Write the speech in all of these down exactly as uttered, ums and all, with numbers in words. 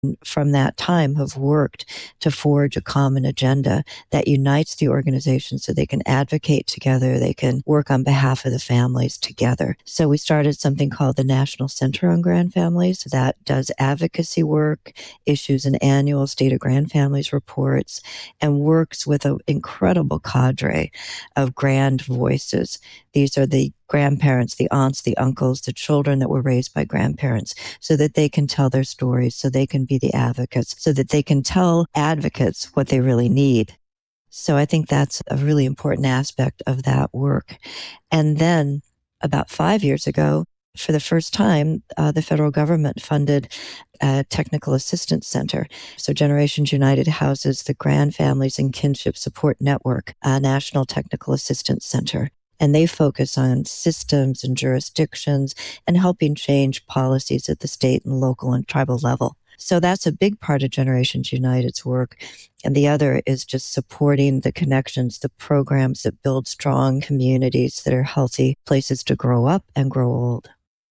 from that time have worked to forge a common agenda that unites the organization so they can advocate together, they can work on behalf of the families together. So we started something called the National Center on Grand Families that does advocacy work, issues an annual State of Grand Families reports, and works with an incredible cadre of grand voices. These are the grandparents, the aunts, the uncles, the children that were raised by grandparents, so that they can tell their stories, so they can be the advocates, so that they can tell advocates what they really need. So I think that's a really important aspect of that work. And then about five years ago, for the first time, uh, the federal government funded a technical assistance center. So Generations United houses the Grand Families and Kinship Support Network, a national technical assistance center. And they focus on systems and jurisdictions and helping change policies at the state and local and tribal level. So that's a big part of Generations United's work. And the other is just supporting the connections, the programs that build strong communities that are healthy places to grow up and grow old.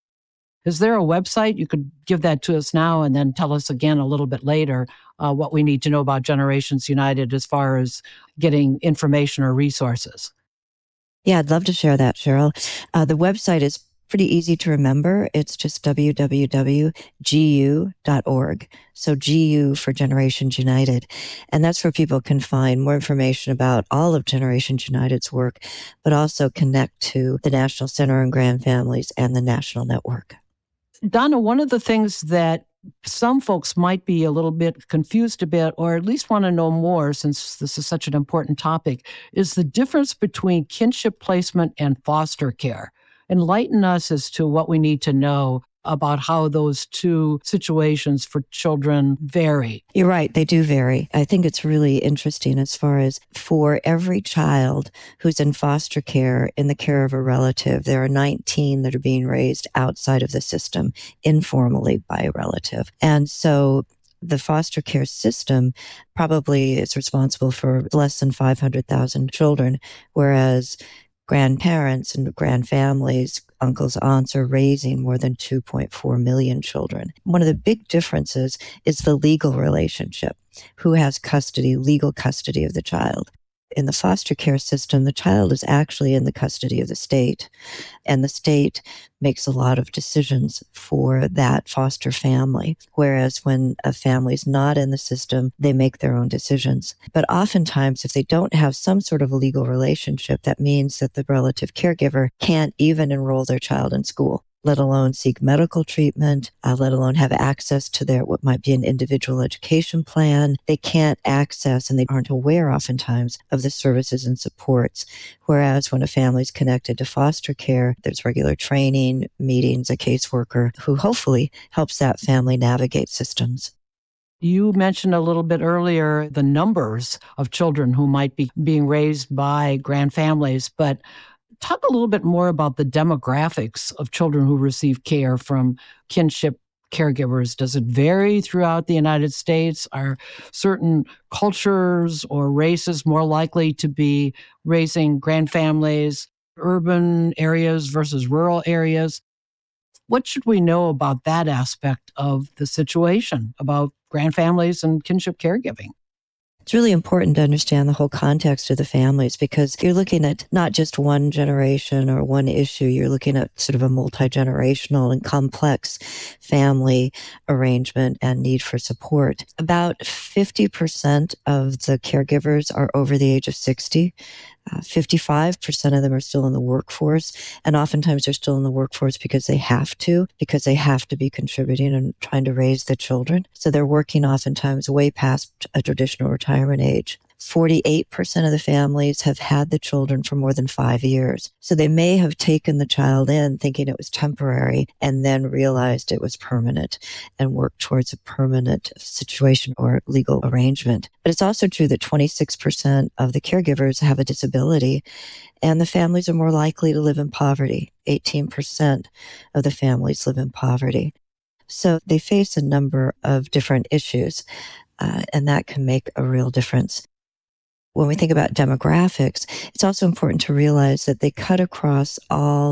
Is there a website? You could give that to us now and then tell us again a little bit later uh, what we need to know about Generations United as far as getting information or resources. Yeah, I'd love to share that, Cheryl. Uh, the website is pretty easy to remember. It's just w w w dot g u dot org. So G U for Generations United. And that's where people can find more information about all of Generations United's work, but also connect to the National Center on Grand Families and the National Network. Donna, one of the things that some folks might be a little bit confused about, or at least want to know more, since this is such an important topic, is the difference between kinship placement and foster care. Enlighten us as to what we need to know about how those two situations for children vary. You're right, they do vary. I think it's really interesting as far as for every child who's in foster care in the care of a relative, there are nineteen that are being raised outside of the system informally by a relative. And so the foster care system probably is responsible for less than five hundred thousand children, whereas grandparents and grand families, uncles, aunts are raising more than two point four million children. One of the big differences is the legal relationship. Who has custody, legal custody of the child? In the foster care system, the child is actually in the custody of the state, and the state makes a lot of decisions for that foster family. Whereas when a family is not in the system, they make their own decisions. But oftentimes, if they don't have some sort of a legal relationship, that means that the relative caregiver can't even enroll their child in school, let alone seek medical treatment, uh, let alone have access to their what might be an individual education plan. They can't access and they aren't aware oftentimes of the services and supports. Whereas when a family is connected to foster care, there's regular training, meetings, a caseworker who hopefully helps that family navigate systems. You mentioned a little bit earlier the numbers of children who might be being raised by grand families, but talk a little bit more about the demographics of children who receive care from kinship caregivers. Does it vary throughout the United States? Are certain cultures or races more likely to be raising grand families, urban areas versus rural areas? What should we know about that aspect of the situation, about grand families and kinship caregiving? It's really important to understand the whole context of the families because you're looking at not just one generation or one issue. You're looking at sort of a multi-generational and complex family arrangement and need for support. About fifty percent of the caregivers are over the age of sixty. Uh, fifty-five percent of them are still in the workforce, and oftentimes they're still in the workforce because they have to, because they have to be contributing and trying to raise the children. So they're working oftentimes way past a traditional retirement age. forty-eight percent of the families have had the children for more than five years. So they may have taken the child in thinking it was temporary and then realized it was permanent and worked towards a permanent situation or legal arrangement. But it's also true that twenty-six percent of the caregivers have a disability, and the families are more likely to live in poverty. eighteen percent of the families live in poverty. So they face a number of different issues, uh, and that can make a real difference. When we think about demographics, it's also important to realize that they cut across all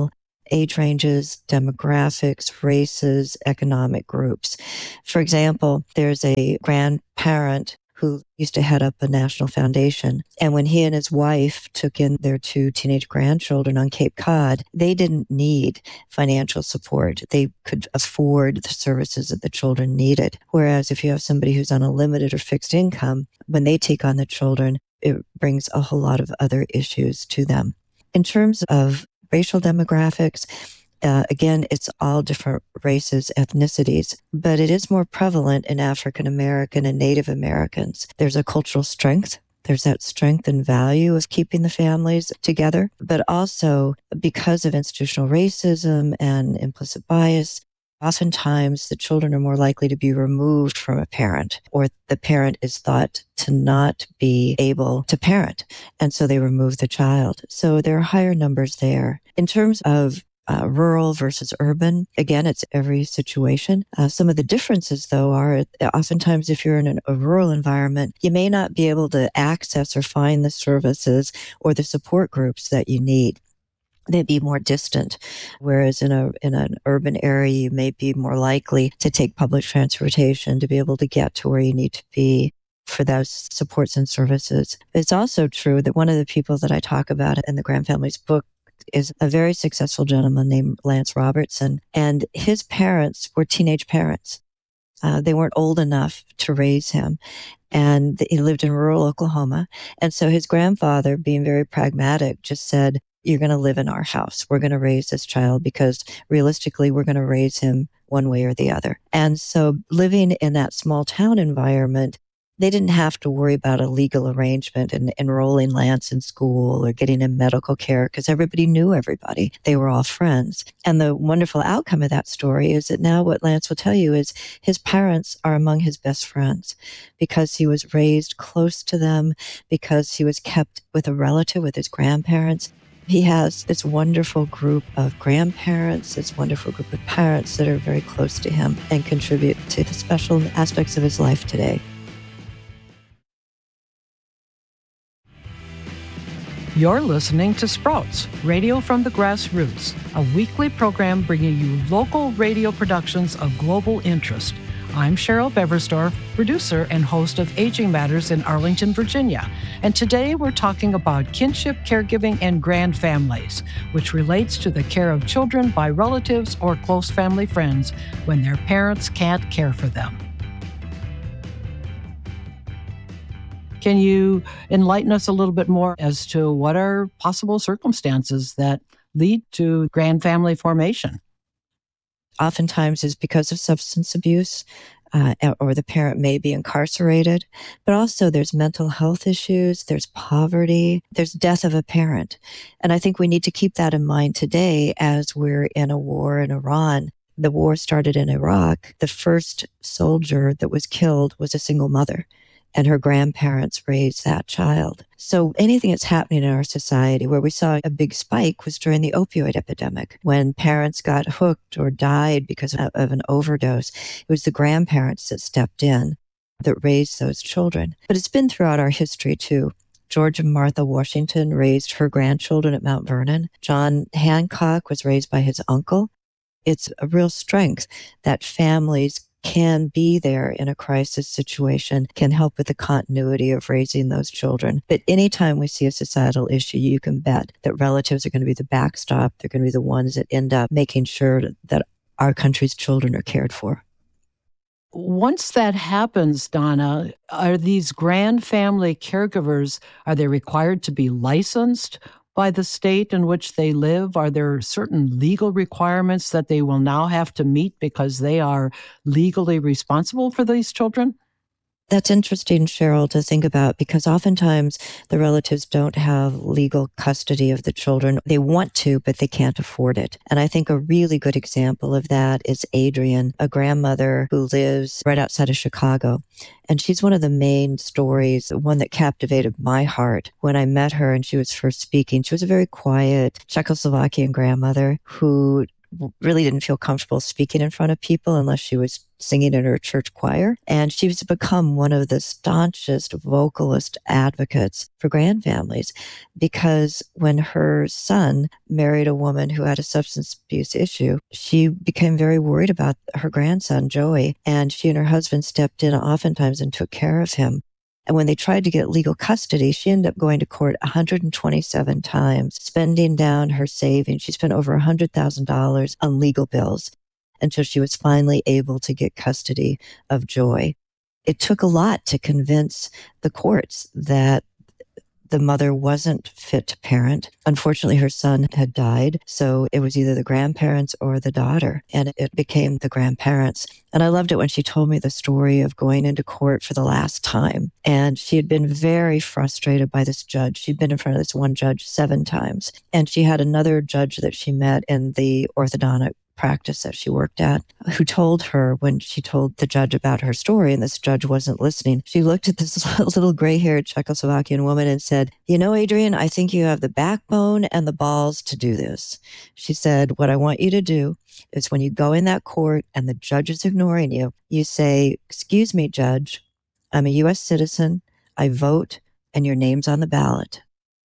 age ranges, demographics, races, economic groups. For example, there's a grandparent who used to head up a national foundation. And when he and his wife took in their two teenage grandchildren on Cape Cod, they didn't need financial support. They could afford the services that the children needed. Whereas if you have somebody who's on a limited or fixed income, when they take on the children, it brings a whole lot of other issues to them. In terms of racial demographics, Uh, again, it's all different races, ethnicities, but it is more prevalent in African American and Native Americans. There's a cultural strength. There's that strength and value of keeping the families together, but also because of institutional racism and implicit bias, oftentimes the children are more likely to be removed from a parent, or the parent is thought to not be able to parent, and so they remove the child. So there are higher numbers there. In terms of Uh, rural versus urban. Again, it's every situation. Uh, some of the differences, though, are oftentimes if you're in an, a rural environment, you may not be able to access or find the services or the support groups that you need. They'd be more distant, whereas in a in an urban area, you may be more likely to take public transportation to be able to get to where you need to be for those supports and services. It's also true that one of the people that I talk about in the Graham Family's book is a very successful gentleman named Lance Robertson, and his parents were teenage parents. Uh, they weren't old enough to raise him, and he lived in rural Oklahoma. And so his grandfather, being very pragmatic, just said, "You're going to live in our house. We're going to raise this child because realistically, we're going to raise him one way or the other." And so living in that small town environment, they didn't have to worry about a legal arrangement and enrolling Lance in school or getting him medical care because everybody knew everybody. They were all friends. And the wonderful outcome of that story is that now what Lance will tell you is his parents are among his best friends because he was raised close to them, because he was kept with a relative, with his grandparents. He has this wonderful group of grandparents, this wonderful group of parents that are very close to him and contribute to the special aspects of his life today. You're listening to Sprouts, Radio from the Grassroots, a weekly program bringing you local radio productions of global interest. I'm Cheryl Beversdorf, producer and host of Aging Matters in Arlington, Virginia. And today we're talking about kinship, caregiving, and grand families, which relates to the care of children by relatives or close family friends when their parents can't care for them. Can you enlighten us a little bit more as to what are possible circumstances that lead to grand family formation? Oftentimes is because of substance abuse, uh, or the parent may be incarcerated, but also there's mental health issues, there's poverty, there's death of a parent. And I think we need to keep that in mind today as we're in a war in Iran. The war started in Iraq. The first soldier that was killed was a single mother, and her grandparents raised that child. So anything that's happening in our society where we saw a big spike was during the opioid epidemic, when parents got hooked or died because of, of an overdose. It was the grandparents that stepped in that raised those children. But it's been throughout our history too. George and Martha Washington raised her grandchildren at Mount Vernon. John Hancock was raised by his uncle. It's a real strength that families can be there in a crisis situation, can help with the continuity of raising those children. But anytime we see a societal issue, you can bet that relatives are going to be the backstop. They're going to be the ones that end up making sure that our country's children are cared for. Once that happens, Donna, are these grand family caregivers, are they required to be licensed by the state in which they live? Are there certain legal requirements that they will now have to meet because they are legally responsible for these children? That's interesting, Cheryl, to think about, because oftentimes the relatives don't have legal custody of the children. They want to, but they can't afford it. And I think a really good example of that is Adrienne, a grandmother who lives right outside of Chicago. And she's one of the main stories, one that captivated my heart when I met her and she was first speaking. She was a very quiet Czechoslovakian grandmother who really didn't feel comfortable speaking in front of people unless she was singing in her church choir. And she's become one of the staunchest vocalist advocates for grandfamilies, because when her son married a woman who had a substance abuse issue, she became very worried about her grandson, Joey, and she and her husband stepped in oftentimes and took care of him. And when they tried to get legal custody, she ended up going to court one hundred twenty-seven times, spending down her savings. She spent over one hundred thousand dollars on legal bills until she was finally able to get custody of Joy. It took a lot to convince the courts that the mother wasn't fit to parent. Unfortunately, her son had died, so it was either the grandparents or the daughter, and it became the grandparents. And I loved it when she told me the story of going into court for the last time. And she had been very frustrated by this judge. She'd been in front of this one judge seven times. And she had another judge that she met in the orthodontic practice that she worked at, who told her, when she told the judge about her story and this judge wasn't listening, she looked at this little gray-haired Czechoslovakian woman and said, "You know, Adrienne, I think you have the backbone and the balls to do this." She said, "What I want you to do is when you go in that court and the judge is ignoring you, you say, 'Excuse me, judge, I'm a U S citizen, I vote, and your name's on the ballot.'"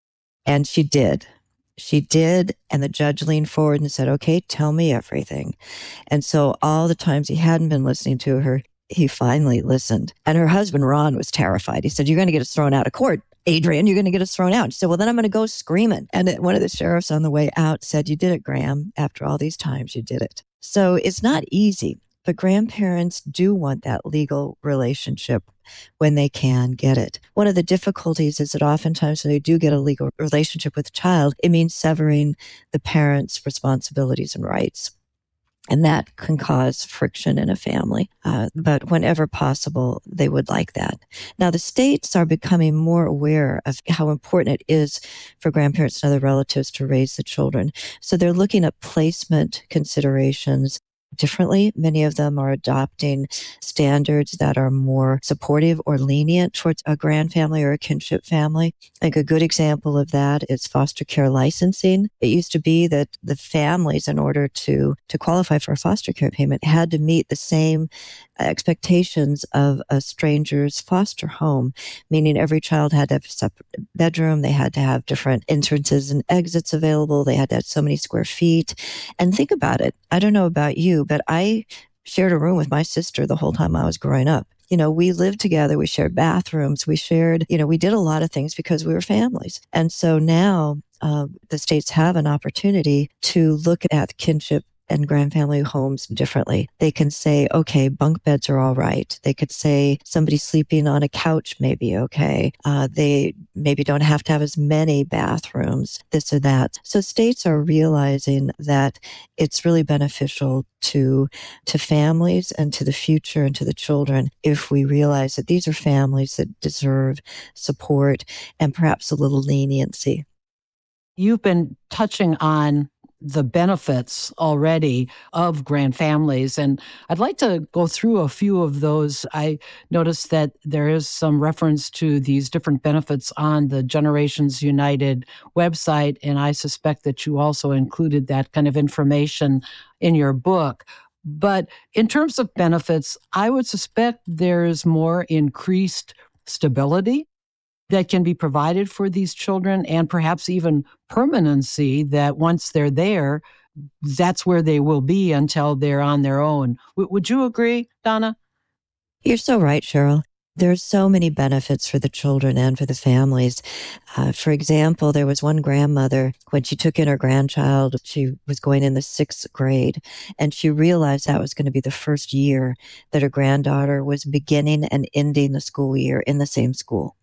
And she did. She did, and the judge leaned forward and said, "Okay, tell me everything." And so all the times he hadn't been listening to her, he finally listened. And her husband, Ron, was terrified. He said, "You're going to get us thrown out of court, Adrienne. You're going to get us thrown out." She said, "Well, then I'm going to go screaming." And one of the sheriffs on the way out said, "You did it, Graham. After all these times, you did it." So it's not easy, but grandparents do want that legal relationship when they can get it. One of the difficulties is that oftentimes when they do get a legal relationship with a child, it means severing the parent's responsibilities and rights. And that can cause friction in a family. Uh, but whenever possible, they would like that. Now, the states are becoming more aware of how important it is for grandparents and other relatives to raise the children. So they're looking at placement considerations differently. Many of them are adopting standards that are more supportive or lenient towards a grandfamily or a kinship family. Like a good example of that is foster care licensing. It used to be that the families, in order to, to qualify for a foster care payment, had to meet the same expectations of a stranger's foster home, meaning every child had to have a separate bedroom, they had to have different entrances and exits available, they had to have so many square feet. And think about it. I don't know about you, but I shared a room with my sister the whole time I was growing up. You know, we lived together, we shared bathrooms, we shared, you know, we did a lot of things because we were families. And so now uh, the states have an opportunity to look at kinship and grandfamily homes differently. They can say, okay, bunk beds are all right. They could say somebody sleeping on a couch may be okay. Uh, they maybe don't have to have as many bathrooms, this or that. So states are realizing that it's really beneficial to, to families and to the future and to the children if we realize that these are families that deserve support and perhaps a little leniency. You've been touching on the benefits already of grand families. And I'd like to go through a few of those. I noticed that there is some reference to these different benefits on the Generations United website, and I suspect that you also included that kind of information in your book. But in terms of benefits, I would suspect there's more increased stability that can be provided for these children, and perhaps even permanency, that once they're there, that's where they will be until they're on their own. W- would you agree, Donna? You're so right, Cheryl. There's so many benefits for the children and for the families. Uh, for example, there was one grandmother, when she took in her grandchild, she was going in the sixth grade, and she realized that was going to be the first year that her granddaughter was beginning and ending the school year in the same school.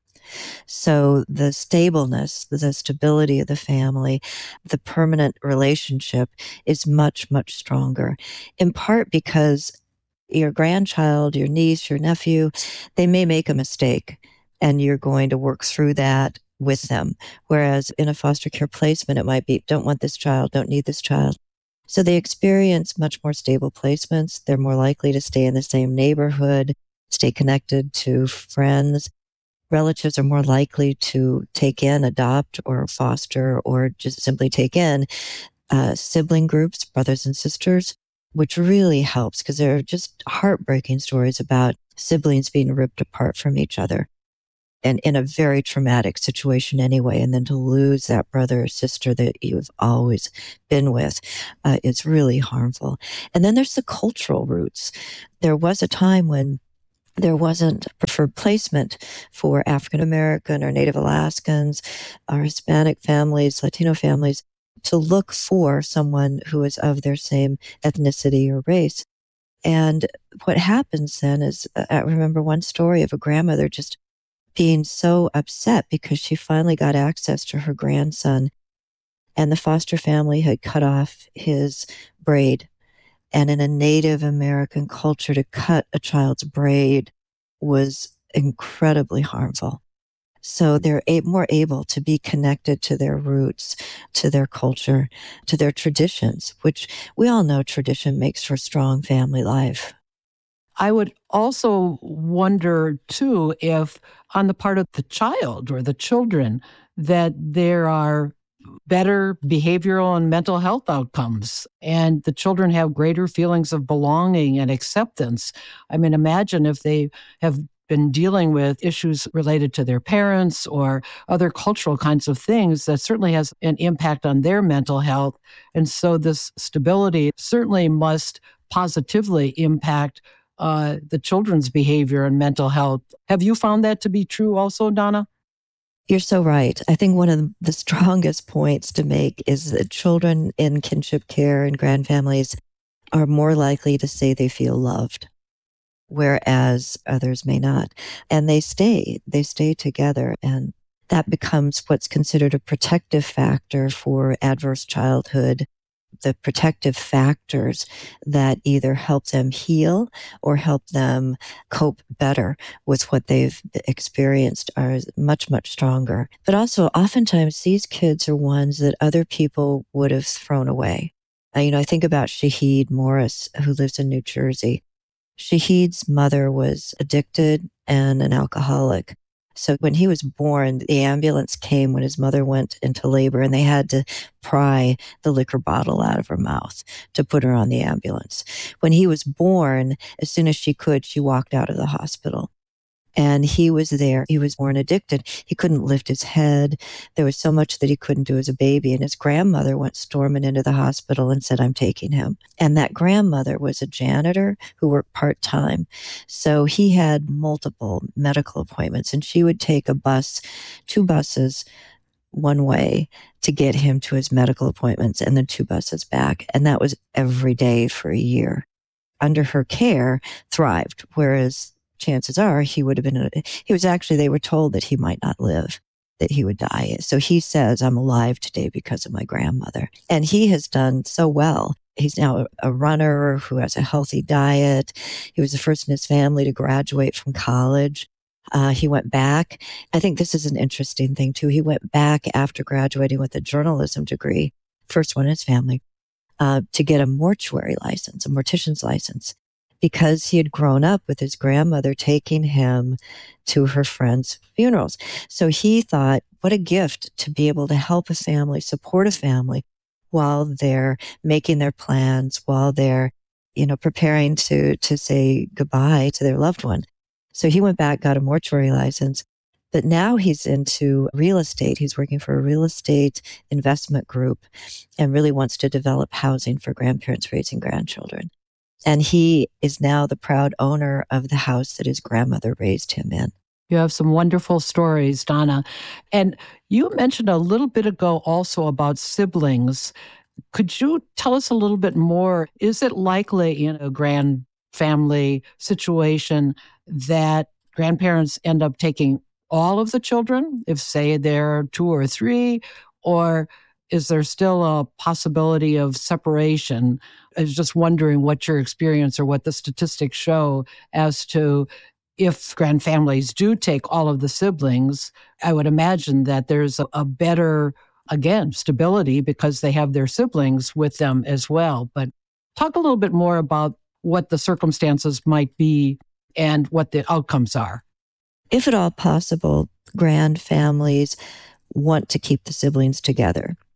So the stableness, the stability of the family, the permanent relationship is much, much stronger, in part because your grandchild, your niece, your nephew, they may make a mistake and you're going to work through that with them. Whereas in a foster care placement, it might be, don't want this child, don't need this child. So they experience much more stable placements. They're more likely to stay in the same neighborhood, stay connected to friends. Relatives are more likely to take in, adopt, or foster, or just simply take in uh, sibling groups, brothers and sisters, which really helps because there are just heartbreaking stories about siblings being ripped apart from each other and in a very traumatic situation anyway. And then to lose that brother or sister that you've always been with uh, is really harmful. And then there's the cultural roots. There was a time when there wasn't preferred placement for African American or Native Alaskans or Hispanic families, Latino families, to look for someone who is of their same ethnicity or race. And what happens then is, uh, I remember one story of a grandmother just being so upset because she finally got access to her grandson, and the foster family had cut off his braid. And in a Native American culture, to cut a child's braid was incredibly harmful. So they're a- more able to be connected to their roots, to their culture, to their traditions, which we all know tradition makes for strong family life. I would also wonder, too, if on the part of the child or the children, that there are better behavioral and mental health outcomes, and the children have greater feelings of belonging and acceptance. I mean, imagine if they have been dealing with issues related to their parents or other cultural kinds of things, that certainly has an impact on their mental health. And so this stability certainly must positively impact uh, the children's behavior and mental health. Have you found that to be true also, Donna? You're so right. I think one of the strongest points to make is that children in kinship care and grandfamilies are more likely to say they feel loved, whereas others may not. And they stay, they stay together. And that becomes what's considered a protective factor for adverse childhood, the protective factors that either help them heal or help them cope better with what they've experienced are much, much stronger. But also, oftentimes, these kids are ones that other people would have thrown away. Uh, you know, I think about Shahid Morris, who lives in New Jersey. Shahid's mother was addicted and an alcoholic. So when he was born, the ambulance came when his mother went into labor, and they had to pry the liquor bottle out of her mouth to put her on the ambulance. When he was born, as soon as she could, she walked out of the hospital. And he was there. He was born addicted. He couldn't lift his head. There was so much that he couldn't do as a baby. And his grandmother went storming into the hospital and said, "I'm taking him." And that grandmother was a janitor who worked part-time. So he had multiple medical appointments, and she would take a bus, two buses, one way to get him to his medical appointments, and then two buses back. And that was every day for a year. Under her care, thrived, whereas chances are he would have been, he was actually, they were told that he might not live, that he would die. So he says, "I'm alive today because of my grandmother." And he has done so well. He's now a runner who has a healthy diet. He was the first in his family to graduate from college. Uh, he went back. I think this is an interesting thing too. He went back after graduating with a journalism degree, first one in his family, uh, to get a mortuary license, a mortician's license, because he had grown up with his grandmother taking him to her friends' funerals. So he thought, what a gift to be able to help a family, support a family while they're making their plans, while they're, you know, preparing to, to say goodbye to their loved one. So he went back, got a mortuary license, but now he's into real estate. He's working for a real estate investment group and really wants to develop housing for grandparents raising grandchildren. And he is now the proud owner of the house that his grandmother raised him in. You have some wonderful stories, Donna. And you mentioned a little bit ago also about siblings. Could you tell us a little bit more? Is it likely in a grand family situation that grandparents end up taking all of the children, if, say, there are two or three, or is there still a possibility of separation? I was just wondering what your experience or what the statistics show as to if grand families do take all of the siblings. I would imagine that there's a, a better, again, stability because they have their siblings with them as well. But talk a little bit more about what the circumstances might be and what the outcomes are. If at all possible, grand families want to keep the siblings together.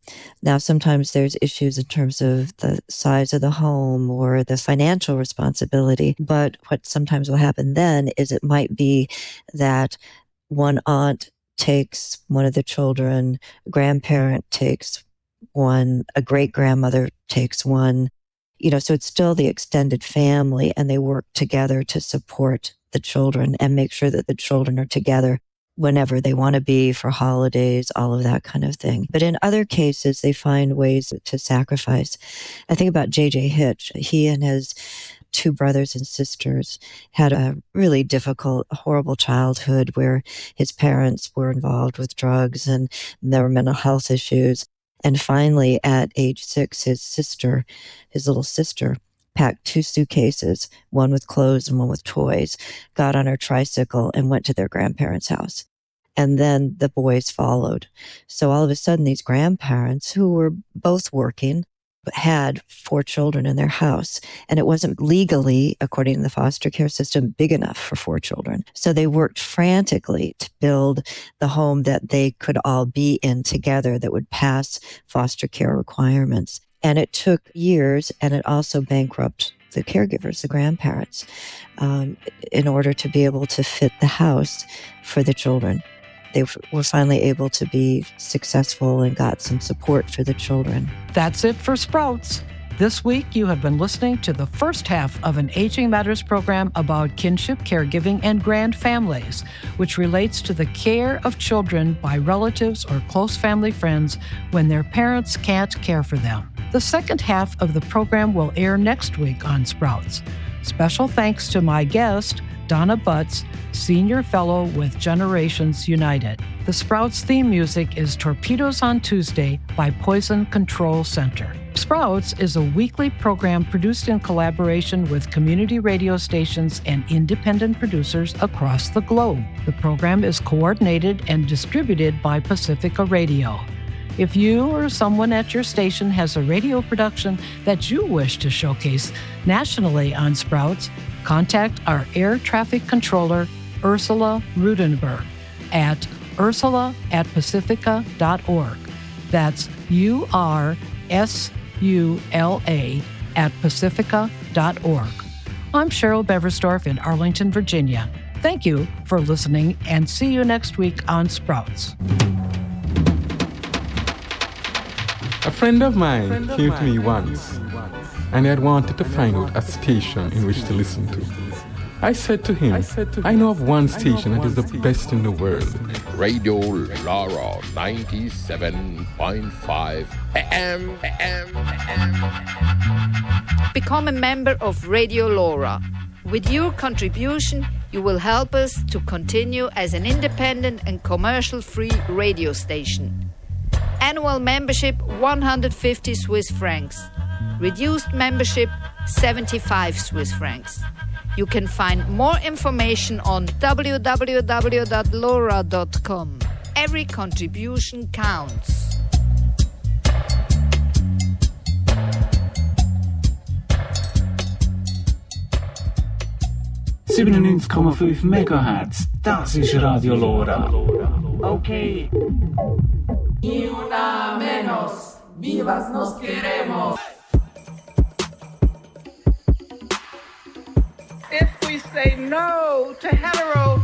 Now, sometimes there's issues in terms of the size of the home or the financial responsibility. But what sometimes will happen then is it might be that one aunt takes one of the children, a grandparent takes one, a great grandmother takes one. You know, so it's still the extended family, and they work together to support the children and make sure that the children are together whenever they want to be, for holidays, all of that kind of thing. But in other cases, they find ways to sacrifice. I think about J J Hitch. He and his two brothers and sisters had a really difficult, horrible childhood where his parents were involved with drugs and there were mental health issues. And finally, at age six, his sister, his little sister, packed two suitcases, one with clothes and one with toys, got on her tricycle and went to their grandparents' house. And then the boys followed. So all of a sudden, these grandparents, who were both working, had four children in their house. And it wasn't legally, according to the foster care system, big enough for four children. So they worked frantically to build the home that they could all be in together that would pass foster care requirements. And it took years, and it also bankrupted the caregivers, the grandparents, um, in order to be able to fit the house for the children. They were finally able to be successful and got some support for the children. That's it for Sprouts. This week, you have been listening to the first half of an Aging Matters program about kinship, caregiving, and grand families, which relates to the care of children by relatives or close family friends when their parents can't care for them. The second half of the program will air next week on Sprouts. Special thanks to my guest, Donna Butts, Senior Fellow with Generations United. The Sprouts theme music is Torpedoes on Tuesday by Poison Control Center. Sprouts is a weekly program produced in collaboration with community radio stations and independent producers across the globe. The program is coordinated and distributed by Pacifica Radio. If you or someone at your station has a radio production that you wish to showcase nationally on Sprouts, contact our air traffic controller, Ursula Rudenberg, at ursula at pacifica dot org. That's U R S U L A at pacifica dot org. I'm Cheryl Beversdorf in Arlington, Virginia. Thank you for listening, and see you next week on Sprouts. A friend of mine friend of came mine. to me once, and had wanted to find out a station in which to listen to. I said to him, I, said to him, I know of one station that is the best in the world. Radio Laura ninety-seven point five A M. A M. A M. Become a member of Radio Laura. With your contribution, you will help us to continue as an independent and commercial-free radio station. Annual membership one hundred fifty Swiss francs. Reduced membership seventy-five Swiss francs. You can find more information on w w w dot laura dot com. Every contribution counts. siebenundneunzig Komma fünf Megahertz, das ist Radio Laura. Okay. Ni una menos, vivas nos queremos. If we say no to hetero